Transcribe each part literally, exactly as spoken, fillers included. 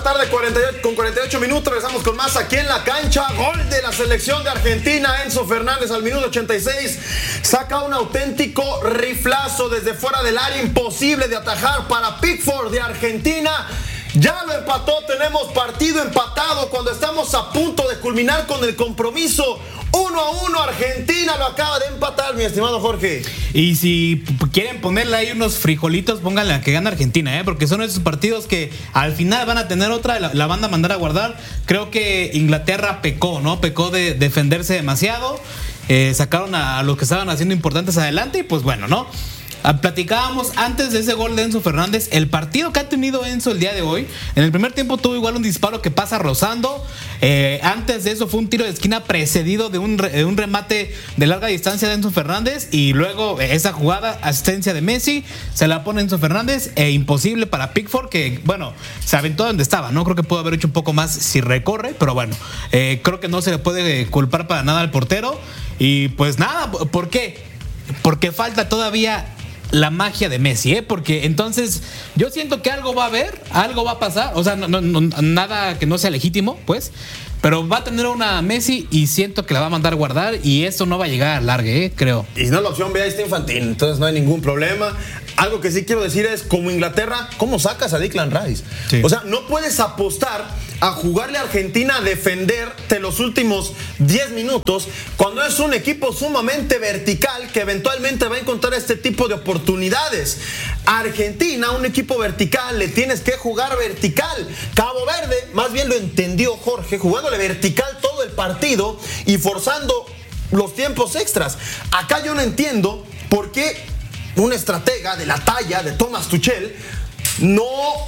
la tarde cuarenta y ocho, con cuarenta y ocho minutos. Regresamos con más aquí en la cancha. Gol de la selección de Argentina. Enzo Fernández al minuto ochenta y seis saca un auténtico riflazo desde fuera del área, imposible de atajar para Pickford de Argentina. Ya lo empató, tenemos partido empatado cuando estamos a punto de culminar con el compromiso. Uno a uno, Argentina lo acaba de empatar, mi estimado Jorge. Y si quieren ponerle ahí unos frijolitos, pónganle a que gane Argentina, ¿eh? Porque son esos partidos que al final van a tener otra, la, la van a mandar a guardar. Creo que Inglaterra pecó, ¿no? Pecó de defenderse demasiado. Eh, sacaron a, a los que estaban haciendo importantes adelante y pues bueno, ¿no? Platicábamos antes de ese gol de Enzo Fernández, el partido que ha tenido Enzo el día de hoy. En el primer tiempo tuvo igual un disparo que pasa rozando. Eh, antes de eso fue un tiro de esquina precedido de un, de un remate de larga distancia de Enzo Fernández. Y luego esa jugada, asistencia de Messi, se la pone Enzo Fernández. E imposible para Pickford, que bueno, se aventó donde estaba, ¿no? Creo que pudo haber hecho un poco más si recorre, pero bueno, eh, creo que no se le puede culpar para nada al portero. Y pues nada, ¿por qué? Porque falta todavía la magia de Messi, ¿eh? Porque entonces yo siento que algo va a haber, algo va a pasar, o sea, no, no, no, nada que no sea legítimo, pues, pero va a tener una Messi y siento que la va a mandar a guardar y eso no va a llegar a largue, ¿eh? Creo. Y si no, la opción B ahí está Infantil, entonces no hay ningún problema. Algo que sí quiero decir es, como Inglaterra, ¿cómo sacas a Declan Rice? Sí. O sea, no puedes apostar a jugarle a Argentina a defenderte los últimos diez minutos cuando es un equipo sumamente vertical que eventualmente va a encontrar este tipo de oportunidades. A Argentina, un equipo vertical, le tienes que jugar vertical. Cabo Verde, más bien lo entendió Jorge, jugándole vertical todo el partido y forzando los tiempos extras. Acá yo no entiendo por qué un estratega de la talla de Thomas Tuchel no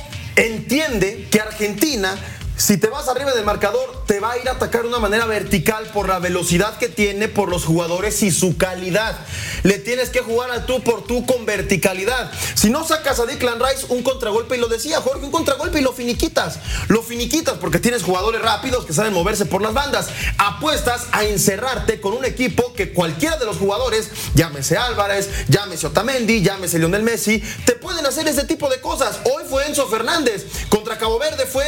entiende que Argentina, si te vas arriba del marcador, te va a ir a atacar de una manera vertical por la velocidad que tiene, por los jugadores y su calidad. Le tienes que jugar al tú por tú con verticalidad. Si no sacas a Declan Rice, un contragolpe, y lo decía Jorge, un contragolpe y lo finiquitas. Lo finiquitas porque tienes jugadores rápidos que saben moverse por las bandas. Apuestas a encerrarte con un equipo que cualquiera de los jugadores, llámese Álvarez, llámese Otamendi, llámese Lionel Messi, te pueden hacer ese tipo de cosas. Hoy fue Enzo Fernández, contra Cabo Verde fue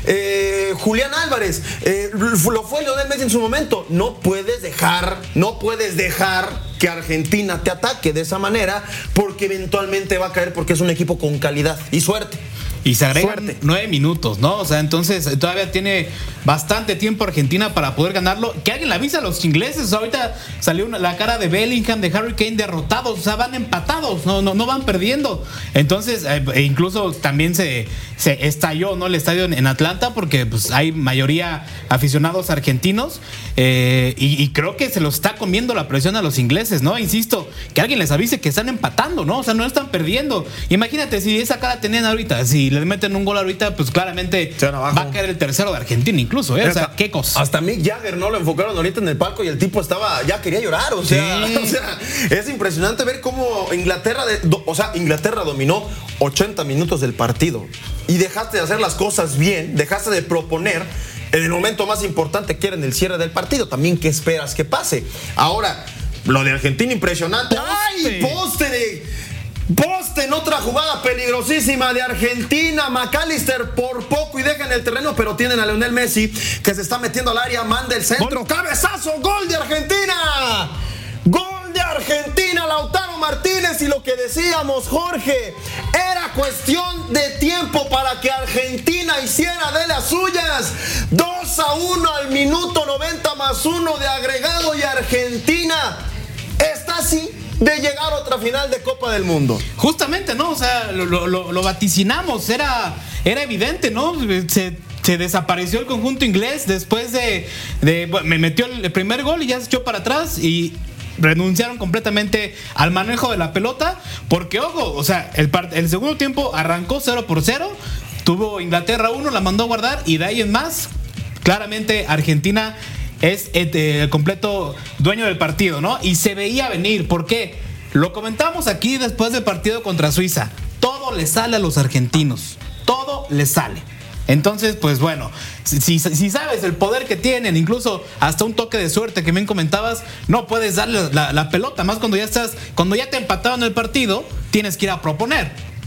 eh, Julián Álvarez, eh, lo fue Lionel Messi en su momento. No puedes dejar, no puedes dejar que Argentina te ataque de esa manera, porque eventualmente va a caer, porque es un equipo con calidad y suerte. Y se agregan nueve minutos, ¿no? O sea, entonces todavía tiene bastante tiempo Argentina para poder ganarlo. Que alguien le avisa a los ingleses. O sea, ahorita salió una, la cara de Bellingham, de Harry Kane derrotados. O sea, van empatados, no, no, no van perdiendo. Entonces, eh, incluso también se, se estalló, ¿no? El estadio en, en Atlanta, porque pues hay mayoría aficionados argentinos. Eh, y, y creo que se los está comiendo la presión a los ingleses, ¿no? Insisto, que alguien les avise que están empatando, ¿no? O sea, no están perdiendo. Imagínate si esa cara tenían ahorita, si le meten un gol ahorita, pues claramente va a caer el tercero de Argentina incluso, ¿eh? O sea, qué cosa. Hasta Mick Jagger, ¿no? Lo enfocaron ahorita en el palco y el tipo estaba, ya quería llorar, o sea, sí. o sea es impresionante ver cómo Inglaterra, de, do, o sea, Inglaterra dominó ochenta minutos del partido y dejaste de hacer las cosas bien, dejaste de proponer en el momento más importante que era en el cierre del partido. También, ¿qué esperas que pase? Ahora, lo de Argentina impresionante. ¡Ay, poste de... Poste en otra jugada peligrosísima de Argentina! McAllister por poco y deja en el terreno, pero tienen a Lionel Messi que se está metiendo al área, manda el centro, cabezazo, gol de Argentina. Gol de Argentina, Lautaro Martínez. Y lo que decíamos, Jorge, era cuestión de tiempo para que Argentina hiciera de las suyas. Dos a uno al minuto noventa más uno de agregado, y Argentina está así de llegar a otra final de Copa del Mundo. Justamente, ¿no? O sea, lo, lo, lo vaticinamos, era, era evidente, ¿no? Se, se desapareció el conjunto inglés después de, de... Me metió el primer gol y ya se echó para atrás y renunciaron completamente al manejo de la pelota, porque, ojo, o sea, el, el segundo tiempo arrancó cero por cero, tuvo Inglaterra uno, la mandó a guardar, y de ahí en más, claramente Argentina es el, el completo dueño del partido, ¿no? Y se veía venir. ¿Por qué? Lo comentamos aquí después del partido contra Suiza. Todo le sale a los argentinos. Todo le sale. Entonces, pues bueno, si, si, si sabes el poder que tienen, incluso hasta un toque de suerte que bien comentabas, no puedes darle la, la pelota. Más cuando ya estás, cuando ya te empataron el partido, tienes que ir a proponer.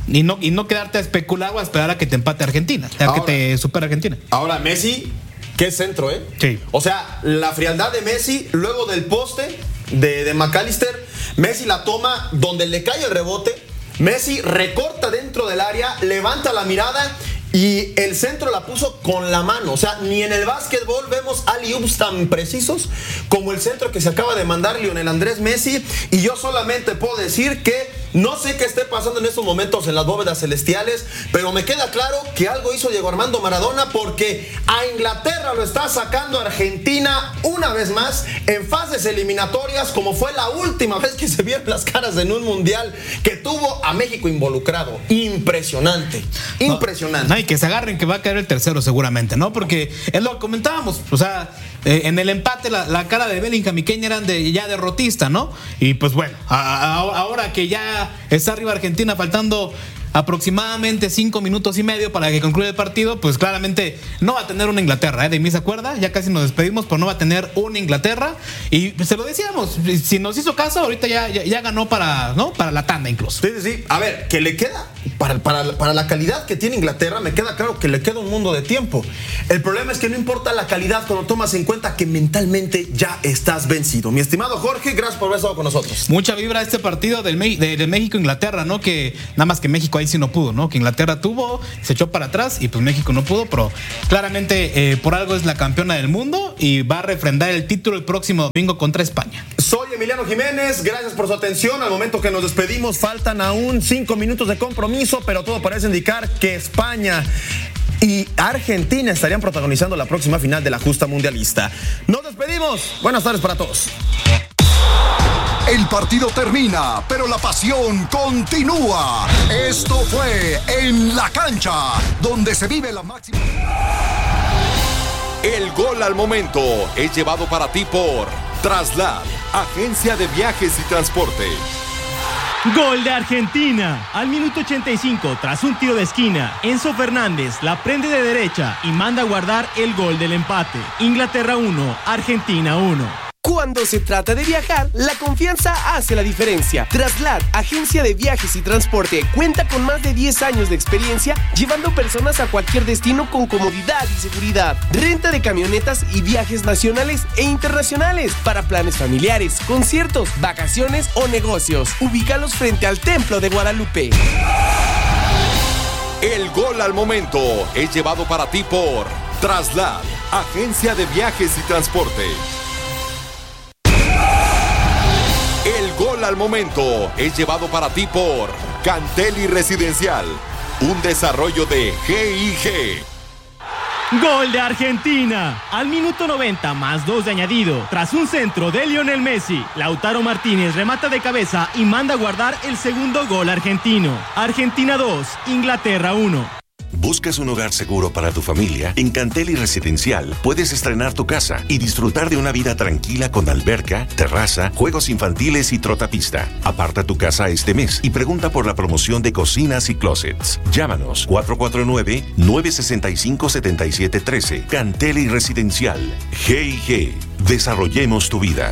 y no, y no quedarte a especular o a esperar a que te empate Argentina, a ahora, que te supere Argentina. Ahora, Messi, qué centro, ¿eh? Sí. O sea, la frialdad de Messi, luego del poste de, de McAllister, Messi la toma donde le cae el rebote, Messi recorta dentro del área, levanta la mirada y el centro la puso con la mano. O sea, ni en el básquetbol vemos alley-oops tan precisos como el centro que se acaba de mandar Lionel Andrés Messi. Y yo solamente puedo decir que no sé qué esté pasando en estos momentos en las bóvedas celestiales, pero me queda claro que algo hizo Diego Armando Maradona, porque a Inglaterra lo está sacando Argentina una vez más en fases eliminatorias, como fue la última vez que se vieron las caras en un mundial que tuvo a México involucrado. Impresionante, impresionante. No, no, y que se agarren que va a caer el tercero seguramente, ¿no? Porque es lo que comentábamos, o sea, eh, en el empate la, la cara de Bellingham y Kane eran de, ya derrotista, ¿no? Y pues bueno, a, a, ahora que ya está arriba Argentina, faltando aproximadamente cinco minutos y medio para que concluya el partido, pues claramente no va a tener una Inglaterra, ¿eh? De mí se acuerda, ya casi nos despedimos, pero no va a tener una Inglaterra. Y se lo decíamos, si nos hizo caso, ahorita ya, ya, ya ganó para, ¿no? Para la tanda incluso. Sí, sí, sí. A ver, que le queda, para, para, para la calidad que tiene Inglaterra, me queda claro que le queda un mundo de tiempo. El problema es que no importa la calidad cuando tomas en cuenta que mentalmente ya estás vencido. Mi estimado Jorge, gracias por haber estado con nosotros. Mucha vibra este partido del, de, de México-Inglaterra, ¿no? Que nada más que México ahí sí no pudo, ¿no? Que Inglaterra tuvo, se echó para atrás y pues México no pudo, pero claramente eh, por algo es la campeona del mundo y va a refrendar el título el próximo domingo contra España. Soy Emiliano Jiménez, gracias por su atención. Al momento que nos despedimos faltan aún cinco minutos de compromiso, pero todo parece indicar que España y Argentina estarían protagonizando la próxima final de la justa mundialista. Nos despedimos, buenas tardes para todos. El partido termina, pero la pasión continúa. Esto fue En la Cancha, donde se vive la máxima. El gol al momento es llevado para ti por Traslad, agencia de viajes y transporte. Gol de Argentina. Al minuto ochenta y cinco, tras un tiro de esquina, Enzo Fernández la prende de derecha y manda a guardar el gol del empate. Inglaterra uno, Argentina uno. Cuando se trata de viajar, la confianza hace la diferencia. Traslad, agencia de viajes y transporte, cuenta con más de diez años de experiencia llevando personas a cualquier destino con comodidad y seguridad. Renta de camionetas y viajes nacionales e internacionales para planes familiares, conciertos, vacaciones o negocios. Ubícalos frente al Templo de Guadalupe. El gol al momento es llevado para ti por Traslad, agencia de viajes y transporte. El gol al momento es llevado para ti por Canteli Residencial, un desarrollo de G I G. Gol de Argentina. Al minuto noventa más dos de añadido. Tras un centro de Lionel Messi, Lautaro Martínez remata de cabeza y manda a guardar el segundo gol argentino. Argentina dos, Inglaterra uno. ¿Buscas un hogar seguro para tu familia? En Canteli Residencial puedes estrenar tu casa y disfrutar de una vida tranquila con alberca, terraza, juegos infantiles y trotapista. Aparta tu casa este mes y pregunta por la promoción de cocinas y closets. Llámanos cuatro cuatro nueve, nueve seis cinco, siete siete uno tres. Canteli Residencial. G I G. Desarrollemos tu vida.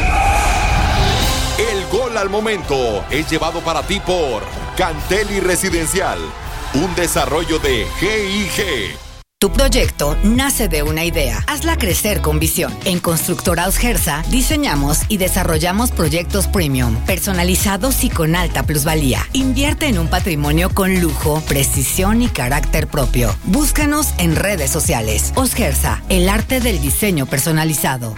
El gol al momento es llevado para ti por Canteli Residencial, un desarrollo de G I G. Tu proyecto nace de una idea. Hazla crecer con visión. En Constructora Osgersa diseñamos y desarrollamos proyectos premium, personalizados y con alta plusvalía. Invierte en un patrimonio con lujo, precisión y carácter propio. Búscanos en redes sociales. Osgersa, el arte del diseño personalizado.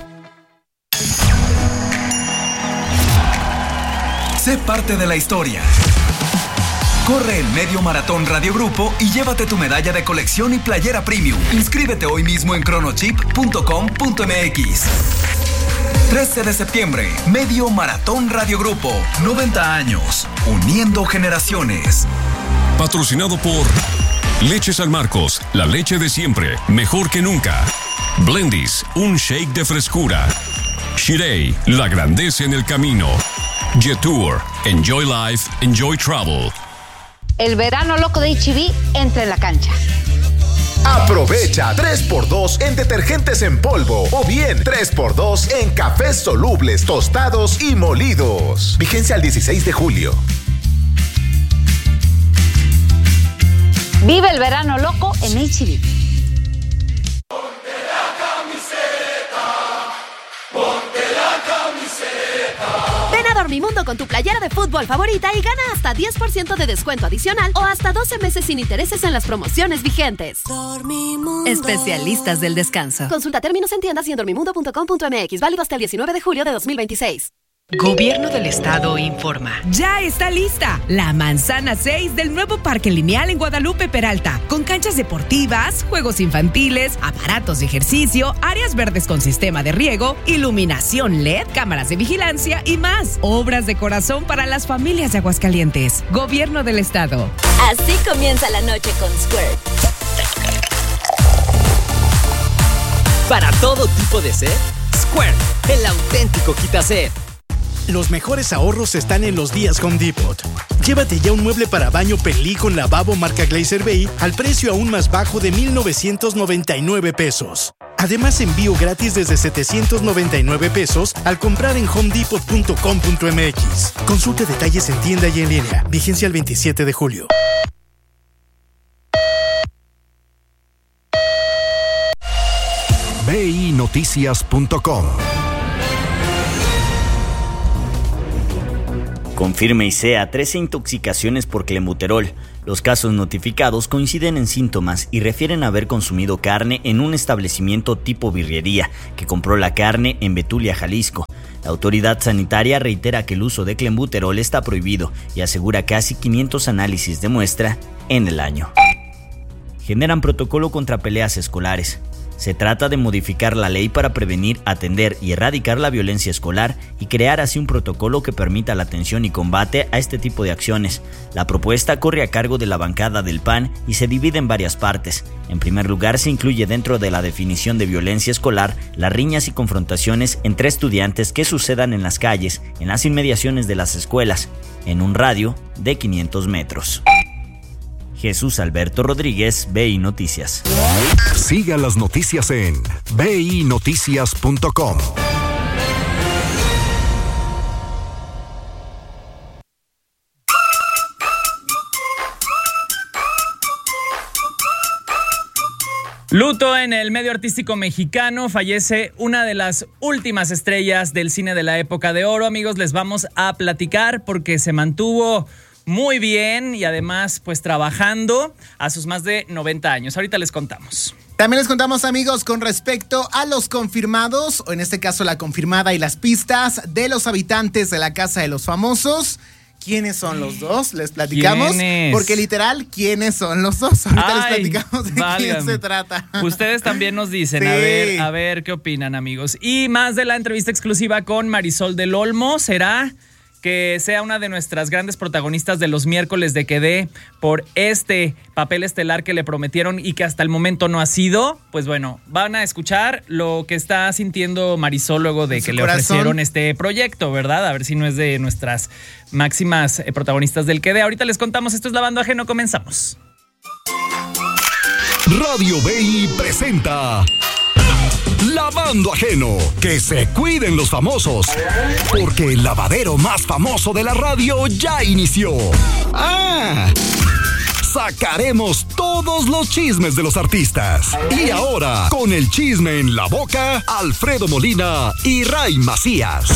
Sé parte de la historia. Corre el Medio Maratón Radio Grupo y llévate tu medalla de colección y playera premium. Inscríbete hoy mismo en cronochip punto com punto m x. trece de septiembre, Medio Maratón Radio Grupo. noventa años, uniendo generaciones. Patrocinado por Leche San Marcos, la leche de siempre, mejor que nunca. Blendies, un shake de frescura. Shirei, la grandeza en el camino. Jetour, enjoy life, enjoy travel. El verano loco de H E B entra en la cancha. Aprovecha tres por dos en detergentes en polvo o bien tres por dos en cafés solubles, tostados y molidos. Vigencia al dieciséis de julio. Vive el verano loco en H E B. Ven a Dormimundo con tu playera de fútbol favorita y gana hasta diez por ciento de descuento adicional o hasta doce meses sin intereses en las promociones vigentes. Dormimundo. Especialistas del descanso. Consulta términos en tiendas y en dormimundo punto com punto m x. Válido hasta el diecinueve de julio de dos mil veintiséis. Gobierno del Estado informa. Ya está lista la manzana seis del nuevo Parque Lineal en Guadalupe Peralta, con canchas deportivas, juegos infantiles, aparatos de ejercicio, áreas verdes con sistema de riego, iluminación L E D, cámaras de vigilancia y más. Obras de corazón para las familias de Aguascalientes. Gobierno del Estado. Así comienza la noche con Squirt. Para todo tipo de sed, Squirt, el auténtico quitased. Los mejores ahorros están en los días Home Depot. Llévate ya un mueble para baño Pelí con lavabo marca Glazer Bay al precio aún más bajo de mil novecientos noventa y nueve pesos. Además, envío gratis desde setecientos noventa y nueve pesos al comprar en home depot punto com punto m x. Consulte detalles en tienda y en línea. Vigencia el veintisiete de julio. B I Noticias punto com. Confirma I C E A trece intoxicaciones por clenbuterol. Los casos notificados coinciden en síntomas y refieren a haber consumido carne en un establecimiento tipo birrería que compró la carne en Betulia, Jalisco. La autoridad sanitaria reitera que el uso de clenbuterol está prohibido y asegura casi quinientos análisis de muestra en el año. Generan protocolo contra peleas escolares. Se trata de modificar la ley para prevenir, atender y erradicar la violencia escolar y crear así un protocolo que permita la atención y combate a este tipo de acciones. La propuesta corre a cargo de la bancada del P A N y se divide en varias partes. En primer lugar, se incluye dentro de la definición de violencia escolar las riñas y confrontaciones entre estudiantes que sucedan en las calles, en las inmediaciones de las escuelas, en un radio de quinientos metros. Jesús Alberto Rodríguez, B I Noticias. Siga las noticias en B I Noticias punto com. Luto en el medio artístico mexicano, fallece una de las últimas estrellas del cine de la época de oro. Amigos, les vamos a platicar porque se mantuvo muy bien y además pues trabajando a sus más de noventa años. Ahorita les contamos. También les contamos, amigos, con respecto a los confirmados, o en este caso la confirmada y las pistas de los habitantes de la Casa de los Famosos. ¿Quiénes son los dos? Les platicamos. ¿Quiénes? Porque literal, ¿quiénes son los dos? Ahorita Ay, les platicamos de válgame. quién se trata. Ustedes también nos dicen, Sí. a ver, a ver qué opinan, amigos. Y más de la entrevista exclusiva con Marisol del Olmo, será que sea una de nuestras grandes protagonistas de los miércoles de Quedé por este papel estelar que le prometieron y que hasta el momento no ha sido. Pues bueno, van a escuchar lo que está sintiendo Marisol luego de que le corazón. ofrecieron este proyecto, ¿verdad? A ver si no es de nuestras máximas eh, protagonistas del Quedé. Ahorita les contamos, esto es Lavando Ajeno, comenzamos. Radio B I presenta Lavando Ajeno. Que se cuiden los famosos, porque el lavadero más famoso de la radio ya inició. ¡Ah! Sacaremos todos los chismes de los artistas. Y ahora, con el chisme en la boca, Alfredo Molina y Ray Macías.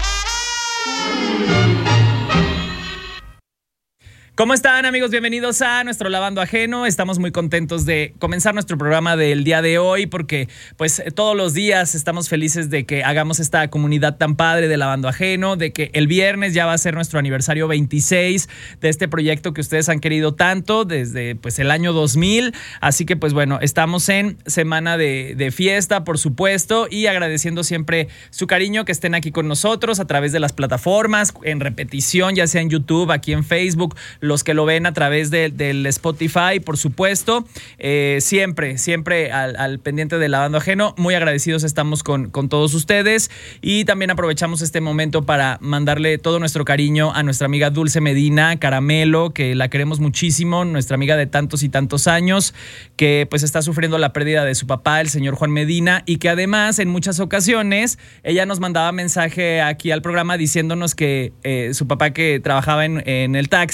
¿Cómo están, amigos? Bienvenidos a nuestro Lavando Ajeno. Estamos muy contentos de comenzar nuestro programa del día de hoy porque pues todos los días estamos felices de que hagamos esta comunidad tan padre de Lavando Ajeno, de que el viernes ya va a ser nuestro aniversario veintiséis de este proyecto que ustedes han querido tanto desde pues el año dos mil. Así que pues bueno, estamos en semana de, de fiesta, por supuesto, y agradeciendo siempre su cariño, que estén aquí con nosotros a través de las plataformas, en repetición, ya sea en YouTube, aquí en Facebook, los que lo ven a través de, del Spotify, por supuesto, eh, siempre, siempre al, al pendiente de Lavando Ajeno. Muy agradecidos estamos con, con todos ustedes y también aprovechamos este momento para mandarle todo nuestro cariño a nuestra amiga Dulce Medina, Caramelo, que la queremos muchísimo, nuestra amiga de tantos y tantos años, que pues está sufriendo la pérdida de su papá, el señor Juan Medina, y que además en muchas ocasiones ella nos mandaba mensaje aquí al programa diciéndonos que eh, su papá, que trabajaba en, en el taxi, uh-huh.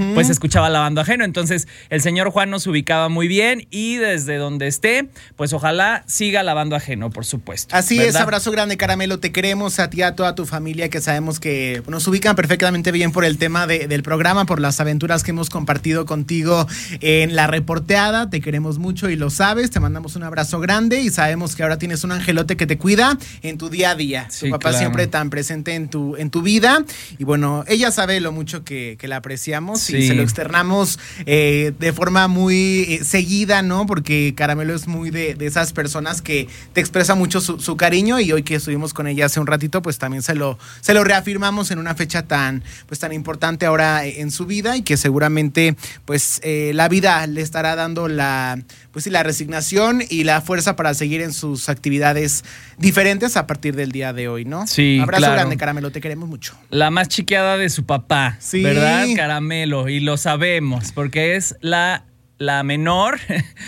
uh-huh. pues escuchaba Lavando Ajeno. Entonces, el señor Juan nos ubicaba muy bien y desde donde esté, pues ojalá siga Lavando Ajeno, por supuesto. Así ¿verdad? es, abrazo grande, Caramelo. Te queremos a ti, a toda tu familia, que sabemos que nos ubican perfectamente bien por el tema de, del programa, por las aventuras que hemos compartido contigo en La Reporteada. Te queremos mucho y lo sabes. Te mandamos un abrazo grande y sabemos que ahora tienes un angelote que te cuida en tu día a día. Sí, tu papá claro. siempre tan presente en tu, en tu vida. Y bueno, ella sabe lo mucho que, que la apreciamos Sí. y se lo externamos eh, de forma muy eh, seguida, ¿no? Porque Caramelo es muy de, de esas personas que te expresa mucho su, su cariño, y hoy que estuvimos con ella hace un ratito, pues también se lo, se lo reafirmamos en una fecha tan, pues, tan importante ahora en su vida, y que seguramente pues eh, la vida le estará dando la, pues sí, la resignación y la fuerza para seguir en sus actividades diferentes a partir del día de hoy, ¿no? Sí, abrazo claro. grande, Caramelo, te queremos mucho. La más chiqueada de su papá, Sí. ¿verdad? Caramelo, y lo sabemos, porque es la, la menor,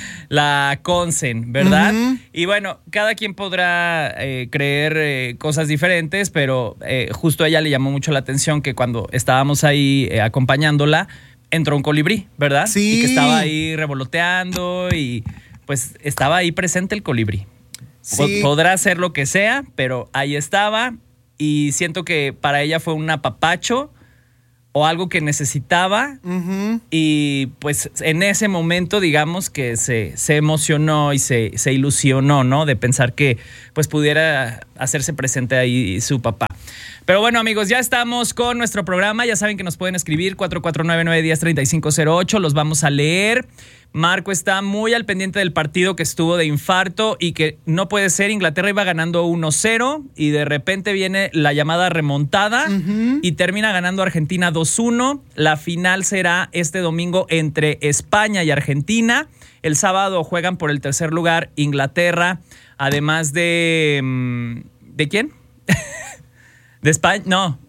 la Consen, ¿verdad? Uh-huh. Y bueno, cada quien podrá eh, creer eh, cosas diferentes, pero eh, justo a ella le llamó mucho la atención que cuando estábamos ahí eh, acompañándola, entró un colibrí, ¿verdad? Sí. Y que estaba ahí revoloteando y pues estaba ahí presente el colibrí. Po- Sí. Podrá hacer lo que sea, pero ahí estaba, y siento que para ella fue un apapacho o algo que necesitaba, Uh-huh. y pues en ese momento digamos que se, se emocionó y se, se ilusionó, ¿no? De pensar que pues pudiera hacerse presente ahí su papá. Pero bueno, amigos, ya estamos con nuestro programa. Ya saben que nos pueden escribir cuatro cuatro nueve, nueve uno cero, tres cinco cero ocho. Los vamos a leer. Marco está muy al pendiente del partido que estuvo de infarto y que no puede ser. Inglaterra iba ganando uno cero y de repente viene la llamada remontada Uh-huh. y termina ganando Argentina dos uno. La final será este domingo entre España y Argentina. El sábado juegan por el tercer lugar Inglaterra, además de... ¿De quién? ¿De España? No.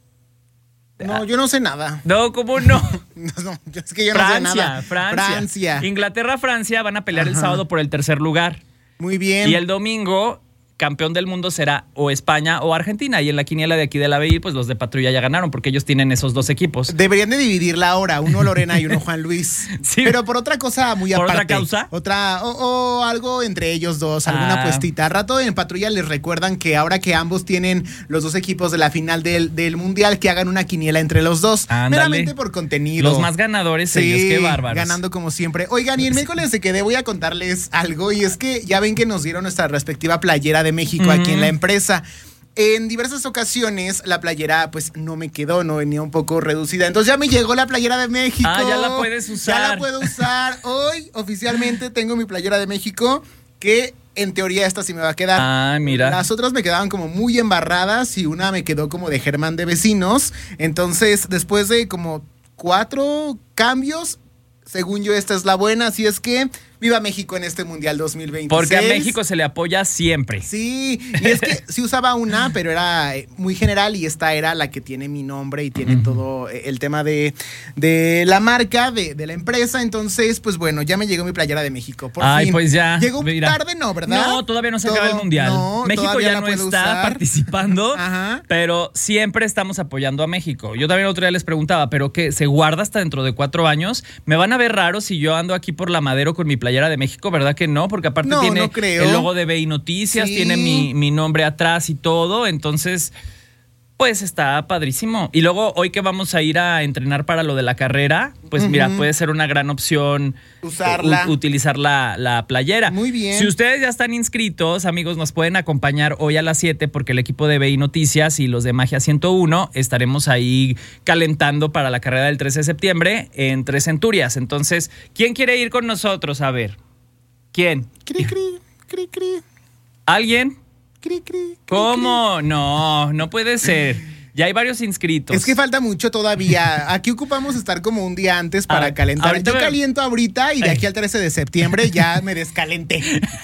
No, yo no sé nada. No, ¿cómo no? No, no, es que yo no sé Francia, nada. Francia. Francia. Inglaterra, Francia van a pelear el Ajá. sábado por el tercer lugar. Muy bien. Y el domingo, campeón del mundo será o España o Argentina. Y en la quiniela de aquí de la B I, pues los de Patrulla ya ganaron, porque ellos tienen esos dos equipos. Deberían de dividirla ahora, uno Lorena y uno Juan Luis. Sí. Pero por otra cosa muy ¿Por aparte. otra causa? Otra, o, o algo entre ellos dos, alguna Ah. apuestita. Al rato en Patrulla les recuerdan que ahora que ambos tienen los dos equipos de la final del, del Mundial, que hagan una quiniela entre los dos. Ándale. Meramente por contenido. Los más ganadores, Sí, ellos, qué bárbaros. ganando como siempre. Oigan, y el miércoles de quedé voy a contarles algo, y es que ya ven que nos dieron nuestra respectiva playera de México Ujú. aquí en la empresa. En diversas ocasiones la playera pues no me quedó, no venía un poco reducida. Entonces ya me llegó la playera de México. Ah, ya la puedes usar. Ya la puedo usar. Hoy oficialmente tengo mi playera de México, que en teoría esta sí me va a quedar. Ah, mira. Las otras me quedaban como muy embarradas y una me quedó como de Germán de Vecinos. Entonces, después de como cuatro cambios, según yo esta es la buena, así es que viva México en este Mundial dos mil veintiséis. Porque a México se le apoya siempre. Sí, y es que sí usaba una, pero era eh, muy general, y esta era la que tiene mi nombre y tiene todo eh, el tema de, de la marca, de, de la empresa. Entonces, pues bueno, ya me llegó mi playera de México. Por Ay, fin. pues ya. Llegó mira. tarde, ¿no? ¿Verdad? No, todavía no se acaba Todo- el Mundial. no, México todavía ya la no puedo está usar. participando, Ajá. pero siempre estamos apoyando a México. Yo también otro día les preguntaba, ¿pero qué? ¿Se guarda hasta dentro de cuatro años? ¿Me van a ver raro si yo ando aquí por la Madero con mi playera de México? ¿Verdad que no? Porque aparte No, tiene no creo. el logo de B I Noticias, Sí. tiene mi, mi nombre atrás y todo, entonces... Pues está padrísimo. Y luego hoy que vamos a ir a entrenar para lo de la carrera, pues Ujú. mira, puede ser una gran opción Usarla. eh, u- utilizar la, la playera. Muy bien. Si ustedes ya están inscritos, amigos, nos pueden acompañar hoy a las siete, porque el equipo de B I Noticias y los de Magia ciento uno estaremos ahí calentando para la carrera del trece de septiembre en Tres Centurias. Entonces, ¿quién quiere ir con nosotros? A ver. ¿Quién? Cri, cri, cri, cri, ¿Alguien? cri, cri. ¿Cómo? No, no puede ser. Ya hay varios inscritos. Es que falta mucho todavía. Aquí ocupamos estar como un día antes para Ah, calentar. ahorita Yo me- caliento ahorita y de Ay. aquí al trece de septiembre ya me descalenté.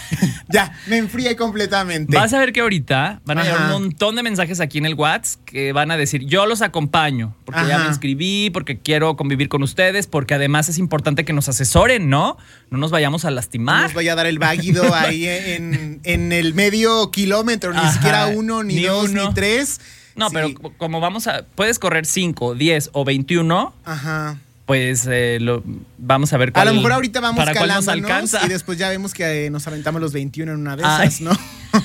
Ya, me enfrié completamente. Vas a ver que ahorita van a llegar Ajá. un montón de mensajes aquí en el WhatsApp que van a decir, yo los acompaño, porque ya Ajá. me inscribí, porque quiero convivir con ustedes, porque además es importante que nos asesoren, ¿no? No nos vayamos a No lastimar. nos vaya a dar el váguido ahí en, en el medio kilómetro, ni Ajá, siquiera uno, ni, ni dos, uno. ni tres. No, Sí. pero como vamos a, puedes correr cinco, diez o veintiuno, Ajá. pues eh, lo, vamos a ver cuál. A lo mejor ahorita vamos para cuál nos calándonos alcanza. Y después ya vemos que eh, nos aventamos los veintiuno en una de esas, Ay. ¿no?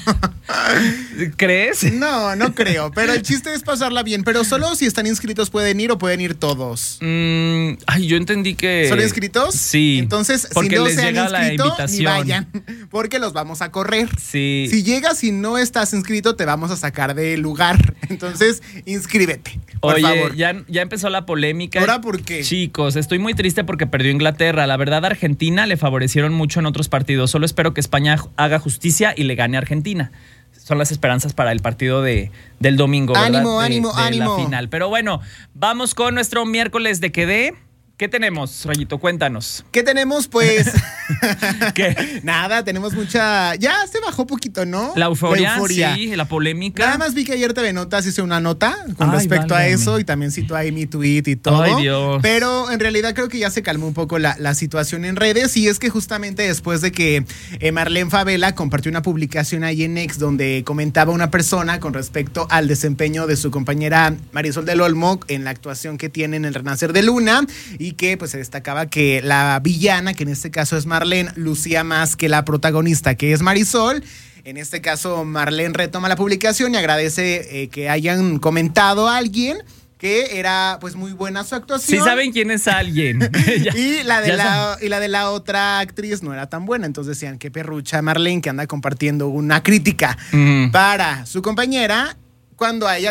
¿Crees? No, no creo. Pero el chiste es pasarla bien. Pero solo si están inscritos pueden ir o pueden ir todos. Mm, ay, yo entendí que. ¿Solo inscritos? Sí. Entonces, porque si no les se han llega la inscrito, invitación. ni vayan. Porque los vamos a correr. Sí. Si llegas y no estás inscrito, te vamos a sacar del lugar. Entonces, inscríbete. Por Oye, favor. Ya, ya empezó la polémica. ¿Ahora por qué? Chicos, estoy muy triste porque perdió Inglaterra. La verdad, a Argentina le favorecieron mucho en otros partidos. Solo espero que España haga justicia y le gane a Argentina. Son las esperanzas para el partido de, del domingo, ¿verdad? Ánimo, de, ánimo, de ánimo. la final. Pero bueno, vamos con nuestro miércoles de Quedé. ¿Qué tenemos, Rayito? Cuéntanos. ¿Qué tenemos? Pues. ¿Qué? Nada, tenemos mucha. Ya se bajó poquito, ¿no? La euforia, la euforia, sí, la polémica. Nada más vi que ayer T V Notas hizo una nota con Ay, respecto válgame. a eso y también citó ahí mi tweet y todo. Ay, Dios. Pero en realidad creo que ya se calmó un poco la, la situación en redes y es que justamente después de que eh, Marlene Favela compartió una publicación ahí en X donde comentaba una persona con respecto al desempeño de su compañera Marisol del Olmo en la actuación que tiene en El Renacer de Luna y que pues se destacaba que la villana, que en este caso es Marlene, lucía más que la protagonista, que es Marisol. En este caso, Marlene retoma la publicación y agradece eh, que hayan comentado a alguien que era pues muy buena su actuación. Sí saben quién es alguien. ya, y, la de ya la, y la de la otra actriz no era tan buena. Entonces decían, qué perrucha Marlene que anda compartiendo una crítica Mm. para su compañera cuando a ella